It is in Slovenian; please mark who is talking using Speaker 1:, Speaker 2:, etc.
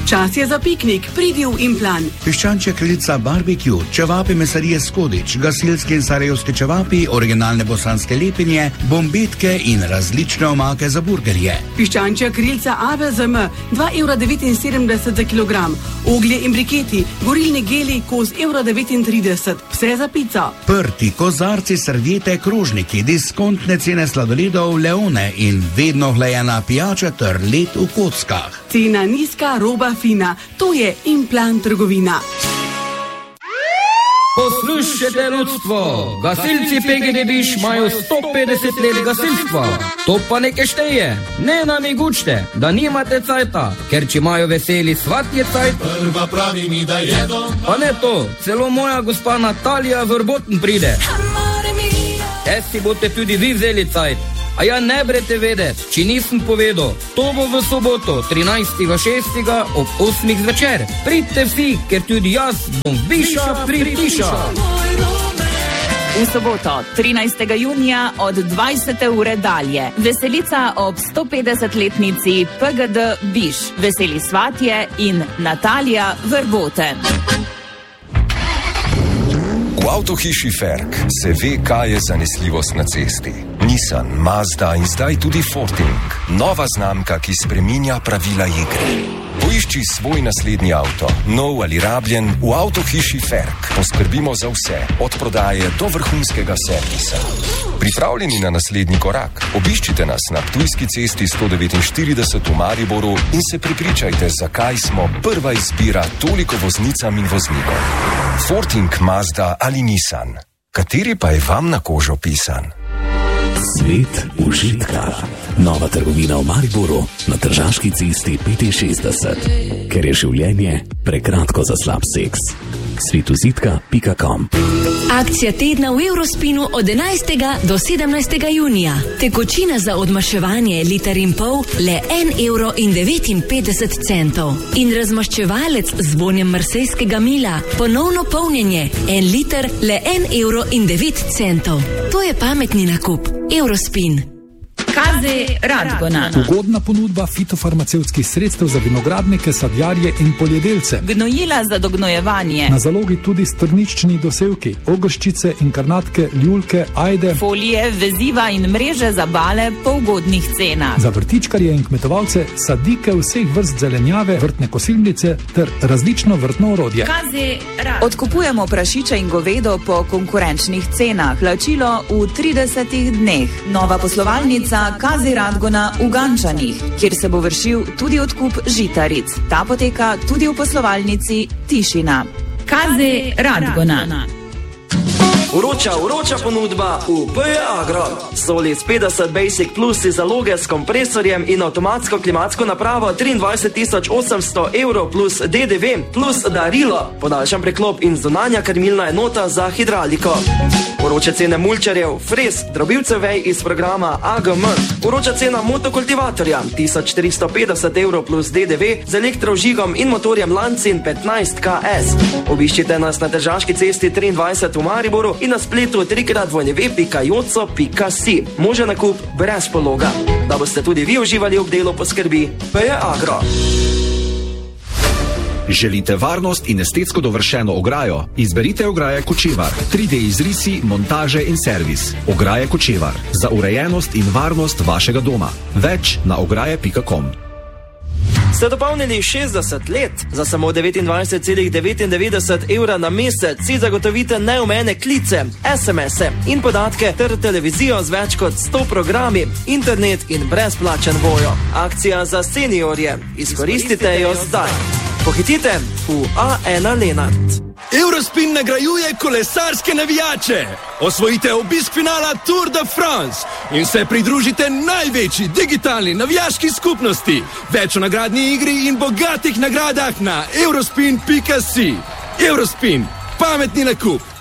Speaker 1: Čas je za piknik, pridi v Implan.
Speaker 2: Piščančja kraljica barbecue, čevapi mesarije Skodič, gasilske in sarajevske čevapi, originalne bosanske lepinje, bombetke in različne omake za burgerje.
Speaker 1: Piščančja kraljica ABZM, 2,79 € za kilogram. Oglje in briketi, gorilni geli, kos 1,39 €, vse za pico.
Speaker 2: Prti, kozarci, serviete, krožniki, diskontne cene sladoledov, leone in vedno hlajena pijača ter led v kockah.
Speaker 1: Cena nizka, roba fina. To je Implan trgovina.
Speaker 3: Poslušajte ljudstvo, gasilci PGD Biš imajo 150 let gasilstva. To pa nekaj šteje. Ne namigučte, da nimate cajta, ker če imajo veseli svatje cajt,
Speaker 4: prva pravi mi, da je doma.
Speaker 3: Pa ne to, celo moja gospa Natalija Vrboten pride. Si boste tudi vi vzeli cajt. A ja ne brete vedeti, če nisem povedal, to bo v soboto, 13.6. ob 8. zvečer. Pridite vsi, ker tudi jaz bom Biša pritiša.
Speaker 5: V soboto, 13. junija od 20. ure dalje. Veselica ob 150-letnici PGD Biš, veseli svatje in Natalija Vrboten.
Speaker 6: V avtohiši Ferk se ve, kaj je zanesljivost na cesti. Nissan, Mazda in zdaj tudi Forting. Nova znamka, ki spreminja pravila igre. Poišči svoj naslednji avto, nov ali rabljen, v avtohiši Ferk. Poskrbimo za vse, od prodaje do vrhunskega servisa. Pripravljeni na naslednji korak? Obiščite nas na Ptujski cesti 149 v Mariboru in se prepričajte, zakaj smo prva izbira toliko voznicam in voznikom. Forting, Mazda ali Nissan. Kateri pa je vam na kožo pisan?
Speaker 7: Svet užitka. Nova trgovina v Mariboru na Tržaški cesti 65. Ker je življenje prekratko za slab seks. svetuzitka.com.
Speaker 8: Akcija tedna v Eurospinu od 11. do 17. junija. Tekočina za odmaševanje liter in pol le 1,59 €. In razmaščevalec z vonjem marsejskega mila. Ponovno polnjenje 1 liter le 1,09 €. To je pametni nakup. Eurospin.
Speaker 5: Kaze Radgona.
Speaker 9: Ugodna ponudba fitofarmacevtskih sredstev za vinogradnike, sadjarje in poljedelce.
Speaker 5: Gnojila za dognojevanje.
Speaker 9: Na zalogi tudi strnični dosevki, ogrščice, inkarnatke, ljulke, ajde.
Speaker 5: Folije, veziva in mreže za bale po ugodnih cenah.
Speaker 9: Za vrtičkarje in kmetovalce sadike vseh vrst zelenjave, vrtne kosilnice ter različno vrtno orodje.
Speaker 5: Kaze Radgona. Odkupujemo prašiče in govedo po konkurenčnih cenah. Plačilo v 30 dneh. Nova poslovalnica Kaze Radgona v Gančanih, kjer se bo vršil tudi odkup žitaric. Ta poteka tudi v poslovalnici Tišina. Kaze Radgona.
Speaker 10: Vroča ponudba v PE Agro. Solis 50 Basic Plus si zaloge s kompresorjem in avtomatsko klimatsko napravo 23.800 € plus DDV plus darilo. Podaljšan preklop in zunanja krmilna enota za hidrauliko. Vroče cene mulčarjev, frez, drobilcev vej iz programa AGM. Vroča cena motokultivatorja 1450 € plus DDV z elektrožigom in motorjem Lancin 15 KS. Obiščite nas na Tržaški cesti 23 v Mariboru in na spletu www.joco.si. Može nakup brez pologa. Da boste tudi vi uživali ob delu, poskrbi PE Agro.
Speaker 11: Želite varnost in estetsko dovršeno ograjo? Izberite ograje Kočevar. 3D izrisi, montaže in servis. Ograje Kočevar. Za urejenost in varnost vašega doma. Več na ograje.com.
Speaker 10: Ste dopolnili 60 let? Za samo 29,99 € na mesec si zagotovite neomejene klice, SMS-e in podatke ter televizijo z več kot 100 programi, internet in brezplačen vojo. Akcija za seniorje. Izkoristite jo zdaj. Pohitite v A1 Lenart.
Speaker 12: Eurospin nagrajuje kolesarske navijače. Osvojite obisk finala Tour de France in se pridružite največji digitalni navijaški skupnosti. Več o nagradni igri in bogatih nagradah na eurospin.si. Eurospin, pametni nakup.